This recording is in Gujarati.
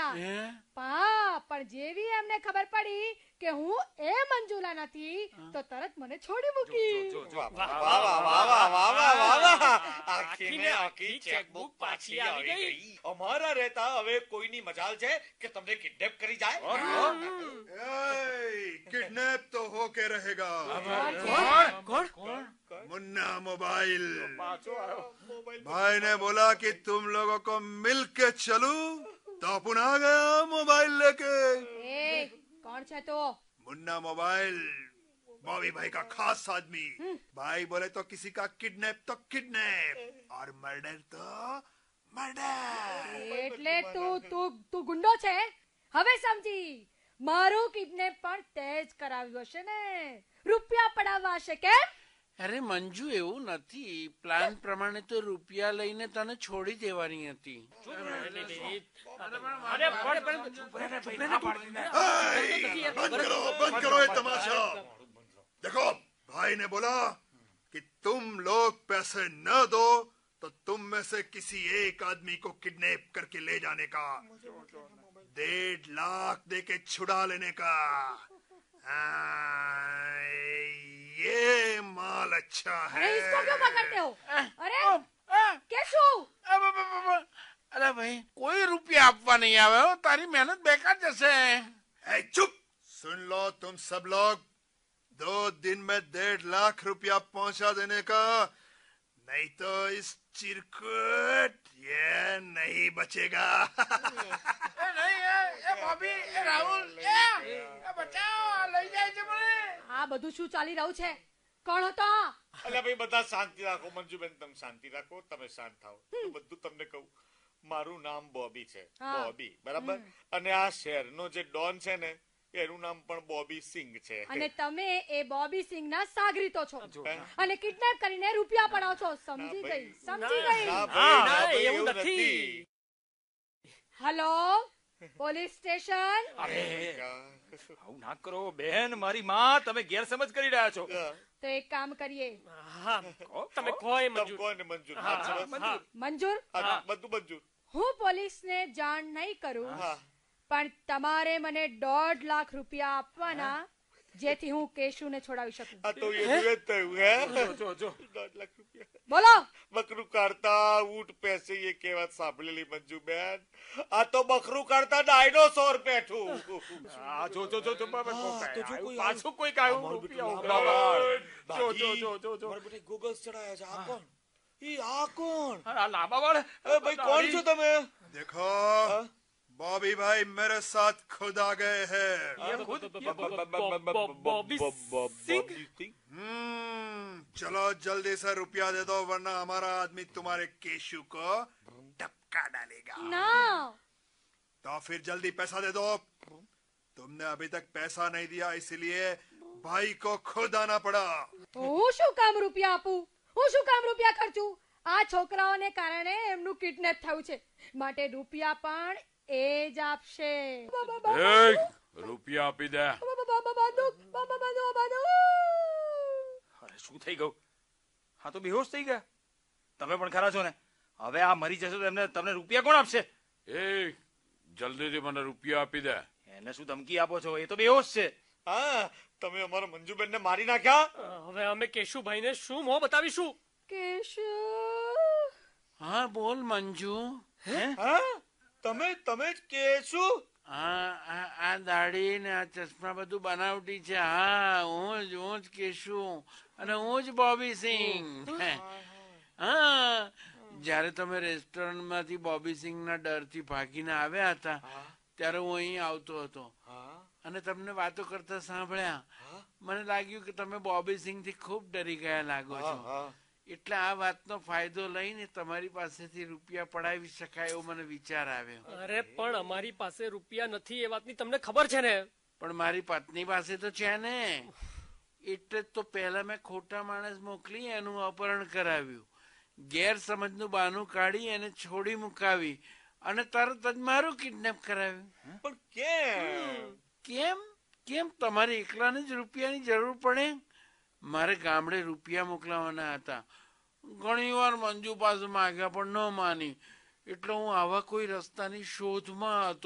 પણ જેવી એમને ખબર પડી કે હું એ મંજુલા નથી તો તરત મને છોડી મૂકી. આખી ચેકબુક પાછી આવી ગઈ. અમારા રહેતા હવે કોઈની મજાલ છે કે તમને કિડનેપ કરી જાય? किडनैप तो होके रहेगा. कौन? मुन्ना मोबाइल. भाई ने बोला कि तुम लोगों को मिलके चलूं तो अपन आ गया मोबाइल लेके. कौन है तो? मुन्ना मोबाइल, बॉबी भाई का खास आदमी. भाई बोले तो किसी का किडनैप तो किडनैप और मर्डर तो मर्डर. એટલે તું ગુંડો છે? હવે સમજી. મારું કિડનેપ પણ તેજ કરાવ્યો છે ને, રૂપિયા પડાવવા છે કેમ? અરે મંજુ, એવું નથી. પ્લાન પ્રમાણે તો રૂપિયા લઈને તને છોડી દેવાની હતી. बंद करो ये तमाशा. देखो, भाई ने बोला कि तुम लोग पैसे न दो तो तुम में से किसी एक आदमी को किडनैप करके ले जाने का, 1.5 लाख देके छुड़ा लेने का. ये माल अच्छा है. अरे इसको क्यों पकड़ते हो? अरे कैसू? અરે ભાઈ, કોઈ રૂપિયા આપવા નહીં આવે. તારી મહેનત બેકાર જશે. चुप. सुन लो तुम सब लोग, 2 दिन में 1.5 लाख रुपया पहुंचा देने का, नहीं तो इस चिरकुट ये नहीं बचेगा. આ બધું શું ચાલી રહ્યું છે? કોણ હતો? અલ્યા ભાઈ, બધા શાંતિ રાખો. મંજુબેન, તમે શાંતિ રાખો. તમે શાંત થાઓ. તો બધું તમને કહું. મારું નામ બોબી છે. બોબી, બરાબર? અને આ શહેરનો જે ડોન છે ને, એનું નામ પણ બોબી સિંહ છે. અને તમે એ બોબી સિંહના સાગરીતો છો અને કિડનેપ કરીને રૂપિયા પડાવો છો. સમજી ગઈ. એવું નથી. Hello, police station. આવું ના કરો બેન. મારી માં, તમે ગેરસમજ કરી રહ્યા છો. તો એક કામ કરીએ. તમે મંજૂર. બધું મંજૂર. હું પોલીસને જાણ નહીં કરું, પણ તમારે મને 1.5 લાખ રૂપિયા આપવાના, જેથી હું કેશુને છોડાવી શકું. આ તો એવું જ થયું હે. જો 1.5 લાખ રૂપિયા. બોલો. બકરું કાઢતા ઊંટ પેસે, એ કહેવત સાંભળેલી મંજુબેન? આ તો બકરું કાઢતા ડાયનોસોર પેઠું. પાછું કોઈક આવ્યું. ગૂગલ્સ ચડાયા છે. આ કોણ? આ કોણ? લાંબા વાળ. ભાઈ, કોણ છો તમે? देखो, बॉबी भाई मेरे साथ खुद आ गए हैं. चलो जल्दी से रुपया दे दो, वरना हमारा आदमी तुम्हारे केशु को धक्का डालेगा. ना. तो फिर जल्दी पैसा दे दो. तुमने अभी तक पैसा नहीं दिया, इसलिए भाई को खुद आना पड़ा. હું શું કામ રૂપિયા આપું? હું શું કામ રૂપિયા ખર્ચું? આ છોકરાઓને કારણે એમનું કિડનેપ થયું છે, માટે રૂપિયા પણ એ જ આપશે. રૂપિયા આપી દે. શું થઈ ગયું? હા, તો બેહોશ થઈ ગયા. તમે પણ ખરા છો ને? હવે આ મરી જશે તો તમને રૂપિયા કોણ આપશે? જલ્દીથી મને રૂપિયા આપી દે. એને શું ધમકી આપો છો? એ તો બેહોશ છે. હા, તમે અમારા મંજુબેન ને મારી નાખ્યા. હવે અમે કેશુભાઈ ને શું મોં બતાવીશું? કેશુ. હા, બોલ મંજુ. તમે જ કેશું? આ દાઢી ને આ ચશ્મા બધું બનાવટી છે. હા, હું જ કેશું અને હું જ બોબી સિંહ. હા, જયારે તમે રેસ્ટોરન્ટ માંથી બોબી સિંહ ના ડર થી ભાગીને આવ્યા હતા, ત્યારે હું અહીં આવતો હતો અને તમને વાતો કરતા સાંભળ્યા. મને લાગ્યું કે તમે બોબી સિંહ થી ખૂબ ડરી ગયા લાગો છો, એટલે આ વાતનો ફાયદો લઈને તમારી પાસેથી રૂપિયા પડાવી શકાય એવો મને વિચાર આવ્યો. અરે પણ અમારી પાસે રૂપિયા નથી, એ વાતની તમને ખબર છે ને? પણ મારી પત્ની પાસે તો છે ને, એટલે તો પહેલા મેં ખોટા માણસ મોકલી એનું અપહરણ કરાવ્યું, ગેરસમજનું બહાનું કાઢી એને છોડી મુકાવી અને તરત જ મારું કિડનેપ કરાવ્યું. પણ કેમ તમારે એકલાને જ રૂપિયાની જરૂર પડે? મારે ગામડે રૂપિયા મોકલાવાના હતા. ઘણી વાર મંજુ પાસે માગ્યા પણ ન માની, એટલે હું આવા કોઈ રસ્તાની શોધમાં હતો.